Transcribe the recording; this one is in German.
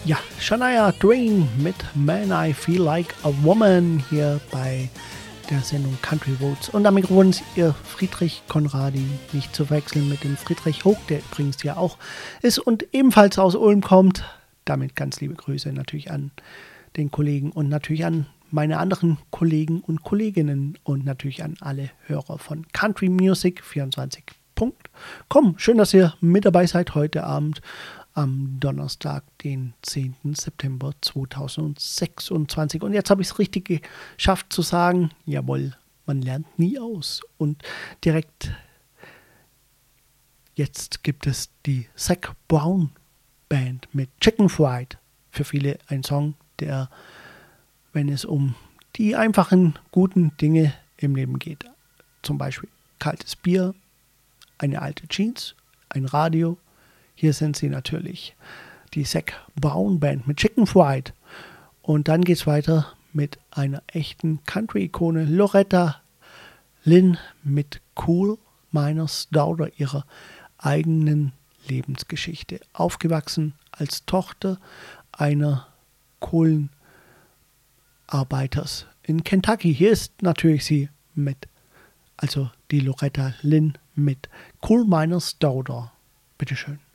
Ja, Shania Twain mit Man I Feel Like a Woman hier bei der Sendung Country Roads. Und am Mikrofon ist Ihr Friedrich Conradi, nicht zu wechseln mit dem Friedrich Hoch, der übrigens ja auch ist und ebenfalls aus Ulm kommt. Damit ganz liebe Grüße natürlich an den Kollegen und natürlich an meine anderen Kollegen und Kolleginnen und natürlich an alle Hörer von Country Music 24.com. Schön, dass ihr mit dabei seid heute Abend am Donnerstag, den 10. September 2026. Und jetzt habe ich es richtig geschafft zu sagen, jawohl, man lernt nie aus. Und direkt jetzt gibt es die Zac Brown Band mit Chicken Fried. Für viele ein Song, der, wenn es um die einfachen, guten Dinge im Leben geht, zum Beispiel kaltes Bier, eine alte Jeans, ein Radio. Hier sind sie natürlich, die Zac Brown Band mit Chicken Fried. Und dann geht es weiter mit einer echten Country-Ikone, Loretta Lynn mit Coal Miner's Daughter, ihrer eigenen Lebensgeschichte. Aufgewachsen als Tochter einer Kohlenarbeiters in Kentucky. Hier ist natürlich sie mit, also die Loretta Lynn mit Coal Miner's Daughter. Bitteschön.